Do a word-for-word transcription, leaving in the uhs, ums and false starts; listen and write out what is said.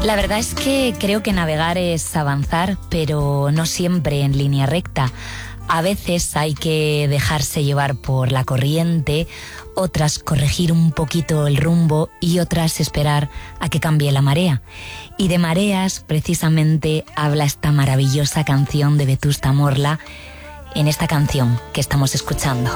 La verdad es que creo que navegar es avanzar, pero no siempre en línea recta. A veces hay que dejarse llevar por la corriente, otras corregir un poquito el rumbo y otras esperar a que cambie la marea. Y de mareas, precisamente, habla esta maravillosa canción de Vetusta Morla en esta canción que estamos escuchando.